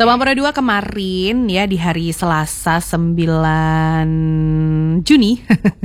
Teman Pro 2 kemarin ya di hari Selasa 9 Juni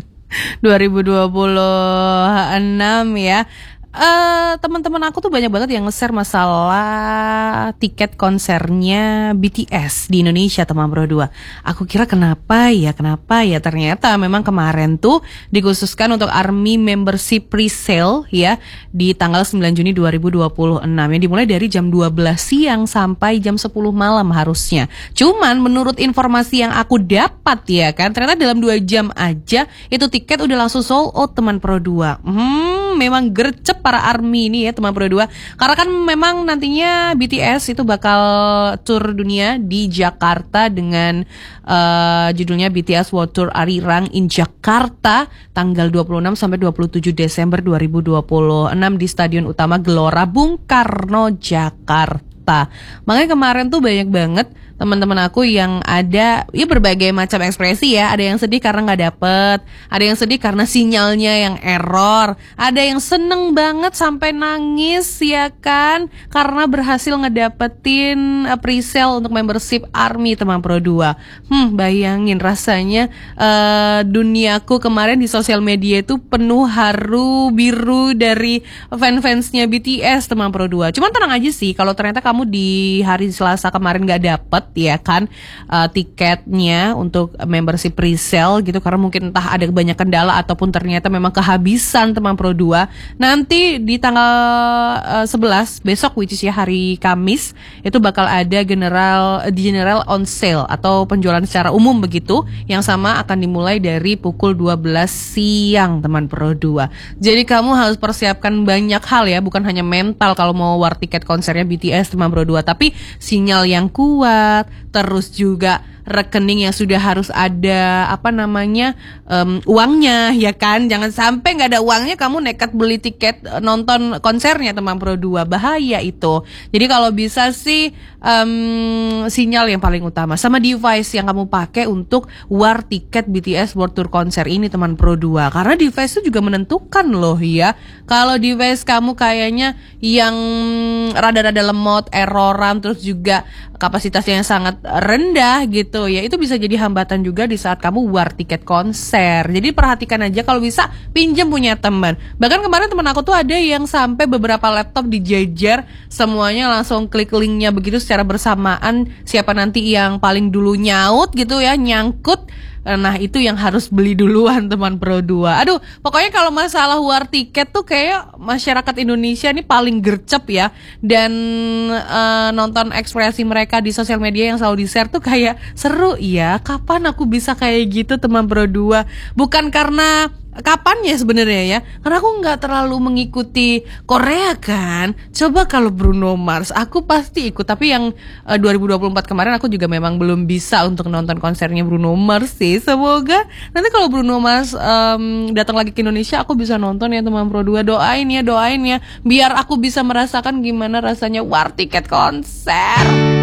2026 ya. Teman-teman aku tuh banyak banget yang nge-share masalah tiket konsernya BTS di Indonesia, teman Pro 2. Aku kira kenapa ya, ternyata memang kemarin tuh dikhususkan untuk ARMY membership pre-sale ya di tanggal 9 Juni 2026 yang dimulai dari jam 12 siang sampai jam 10 malam harusnya. Cuman menurut informasi yang aku dapat ya kan, ternyata dalam 2 jam aja itu tiket udah langsung sold out, teman Pro 2. Memang gercep para ARMY ini ya, teman Pro 2. Karena kan memang nantinya BTS itu bakal tour dunia di Jakarta dengan judulnya BTS World Tour Arirang in Jakarta tanggal 26 sampai 27 Desember 2026 di Stadion Utama Gelora Bung Karno, Jakarta. Makanya kemarin tuh banyak banget teman-teman aku yang ada ya berbagai macam ekspresi ya. Ada yang sedih karena nggak dapet, ada yang sedih karena sinyalnya yang error, ada yang seneng banget sampai nangis ya kan karena berhasil ngedapetin pre-sale untuk membership ARMY, teman Pro 2. Bayangin rasanya duniaku kemarin di sosial media itu penuh haru biru dari fans-fansnya BTS, teman Pro 2. Cuman tenang aja sih, kalau ternyata kamu di hari Selasa kemarin nggak dapet ya kan tiketnya untuk membership pre-sale gitu karena mungkin entah ada banyak kendala ataupun ternyata memang kehabisan, teman Pro 2. Nanti di tanggal 11 besok, which is ya hari Kamis, itu bakal ada general on sale atau penjualan secara umum begitu, yang sama akan dimulai dari pukul 12 siang, teman Pro 2. Jadi kamu harus persiapkan banyak hal ya, bukan hanya mental kalau mau war tiket konsernya BTS, teman Pro 2, tapi sinyal yang kuat, terus juga rekening yang sudah harus ada uangnya ya kan. Jangan sampai nggak ada uangnya kamu nekat beli tiket nonton konsernya, teman Pro 2, bahaya itu. Jadi kalau bisa sih sinyal yang paling utama sama device yang kamu pakai untuk war tiket BTS World Tour konser ini, teman Pro 2, karena device itu juga menentukan loh ya. Kalau device kamu kayaknya yang rada-rada lemot, erroran, terus juga kapasitasnya yang sangat rendah gitu ya, itu bisa jadi hambatan juga di saat kamu war tiket konser. Jadi perhatikan aja, kalau bisa pinjam punya teman. Bahkan kemarin teman aku tuh ada yang sampai beberapa laptop dijejer semuanya, langsung klik linknya begitu secara bersamaan, siapa nanti yang paling dulu nyaut gitu ya, nyangkut. Nah itu yang harus beli duluan, teman Pro 2. Aduh, pokoknya kalau masalah war tiket tuh kayak masyarakat Indonesia ini paling gercep ya. Dan nonton ekspresi mereka di sosial media yang selalu di-share tuh kayak seru ya. Kapan aku bisa kayak gitu, teman Pro 2? Bukan karena kapan ya sebenarnya ya, karena aku nggak terlalu mengikuti Korea kan. Coba kalau Bruno Mars aku pasti ikut, tapi yang 2024 kemarin aku juga memang belum bisa untuk nonton konsernya Bruno Mars sih. Semoga nanti kalau Bruno Mars datang lagi ke Indonesia aku bisa nonton ya, teman Pro 2. Doain ya biar aku bisa merasakan gimana rasanya war tiket konser.